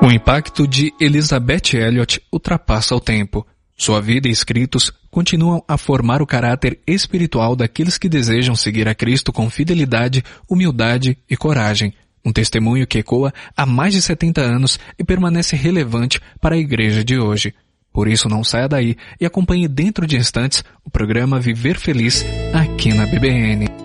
O impacto de Elizabeth Elliot ultrapassa o tempo. Sua vida e escritos continuam a formar o caráter espiritual daqueles que desejam seguir a Cristo com fidelidade, humildade e coragem. Um testemunho que ecoa há mais de 70 anos e permanece relevante para a igreja de hoje. Por isso não saia daí e acompanhe dentro de instantes o programa Viver Feliz aqui na BBN.